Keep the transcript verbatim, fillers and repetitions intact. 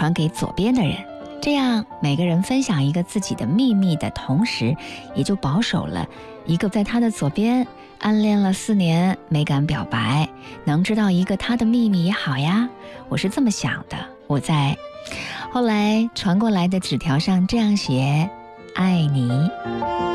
传给左边的人。这样每个人分享一个自己的秘密的同时，也就保守了一个在他的左边暗恋了四年没敢表白，能知道一个他的秘密也好呀。我是这么想的。我在后来传过来的纸条上这样写：爱你。